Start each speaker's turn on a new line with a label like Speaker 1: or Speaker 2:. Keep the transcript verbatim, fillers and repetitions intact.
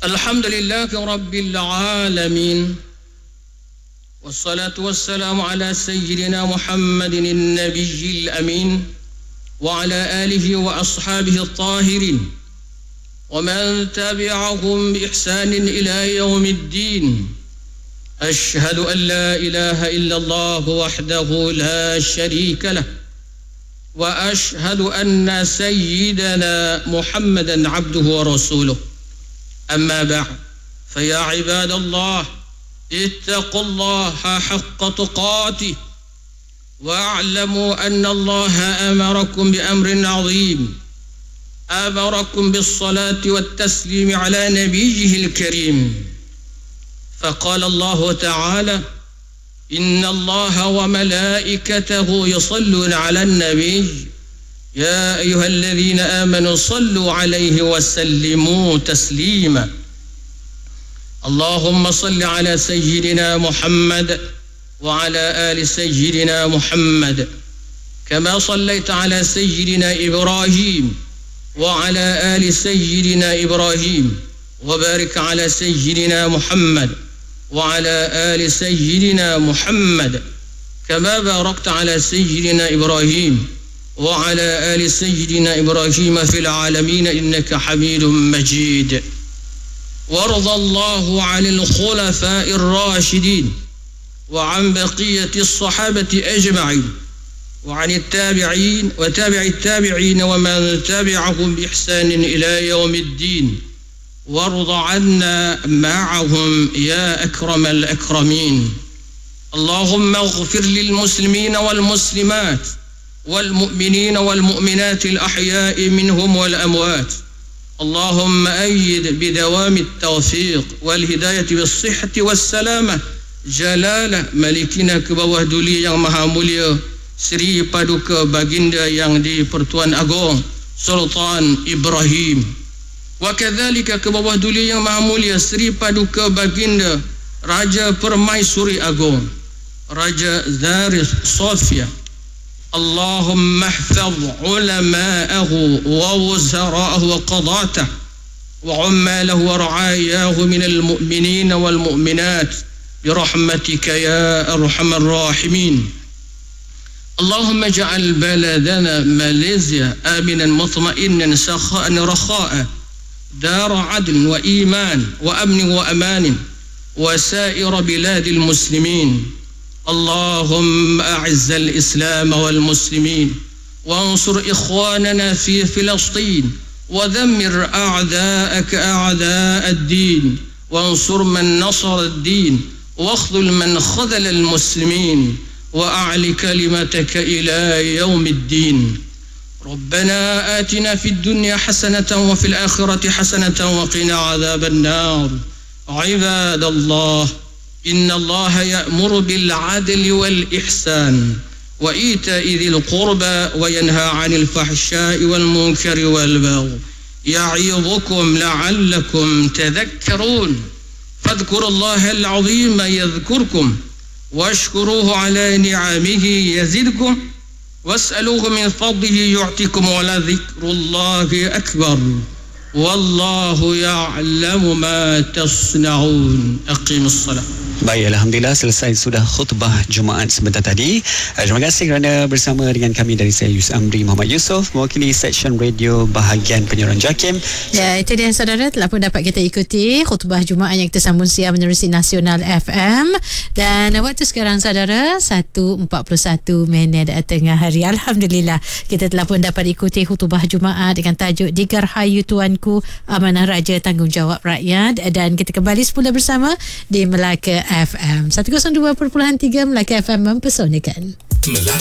Speaker 1: الحمد لله رب العالمين، والصلاة والسلام على سيدنا محمد النبي الأمين وعلى آله وأصحابه الطاهرين ومن تبعهم بإحسان إلى يوم الدين. أشهد أن لا إله إلا الله وحده لا شريك له، وأشهد أن سيدنا محمدا عبده ورسوله. أما بعد، فيا عباد الله اتقوا الله حق تقاته، واعلموا أن الله أمركم بأمر عظيم، أمركم بالصلاة والتسليم على نبيه الكريم. فقال الله تعالى: إن الله وملائكته يصلون على النبي يا أيها الذين آمنوا صلوا عليه وسلموا تسليما. اللهم صل على سيدنا محمد وعلى آل سيدنا محمد كما صليت على سيدنا إبراهيم وعلى آل سيدنا إبراهيم، وبارك على سيدنا محمد وعلى آل سيدنا محمد كما باركت على سيدنا إبراهيم وعلى آل سيدنا إبراهيم في العالمين إنك حميد مجيد. وارض الله عن الخلفاء الراشدين وعن بقية الصحابة أجمعين وعن التابعين وتابع التابعين ومن تبعهم بإحسان إلى يوم الدين، وارض عنا معهم يا أكرم الأكرمين. اللهم اغفر للمسلمين والمسلمات والمؤمنين والمؤمنات الأحياء منهم والأموات. اللهم أيد بدوام التوفيق والهداية بالصحة والسلامة جلالة ملكنا kebawah duli yang maha mulia Sri Paduka Baginda yang di-Pertuan Agong Sultan Ibrahim, wakadzalika ke bawah duli yang maha mulia Sri Paduka Baginda Raja Permaisuri Agong Raja Zarif Sofia. Allahumma ihfaz ulama'ahu wa wuzara'ahu wa qadatahu wa ummalahu wa ra'ayahu minal mu'minina wal mu'minat birahmatika ya arhamar rahimin. اللهم اجعل بلدنا ماليزيا آمنا مطمئنا سخاء رخاء دار عدل وإيمان وأمن وأمان وسائر بلاد المسلمين. اللهم أعز الإسلام والمسلمين وانصر إخواننا في فلسطين ودمر أعداءك أعداء الدين وانصر من نصر الدين واخذل من خذل المسلمين وأعل كلمتك إلى يوم الدين. ربنا آتنا في الدنيا حسنة وفي الآخرة حسنة وقنا عذاب النار. عباد الله، إن الله يأمر بالعدل والإحسان وإيتاء ذي القربى وينهى عن الفحشاء والمنكر والبغي يعظكم لعلكم تذكرون. فاذكروا الله العظيم يذكركم واشكروه على نعمه يزدكم واسألوه من فضله يعطيكم ولذكر الله أكبر والله يعلم ما تصنعون. أقيموا الصلاة.
Speaker 2: Baik, Alhamdulillah selesai sudah khutbah Jumaat sebentar tadi. Terima kasih kerana bersama dengan kami dari saya Yus Amri Muhammad Yusof, mewakili seksyen radio bahagian penyiaran JAKIM.
Speaker 3: Ya, itu dia saudara, telah pun dapat kita ikuti khutbah Jumaat yang kita sambung siang menerusi Nasional F M. Dan waktu sekarang saudara satu empat puluh satu minit tengah hari. Alhamdulillah kita telah pun dapat ikuti khutbah Jumaat dengan tajuk Digarhayu Tuanku, Amanah Raja, Tanggungjawab Rakyat. Dan kita kembali semula bersama di Melaka F M seratus dua perpuluhan tiga Melaka F M mempesonakan.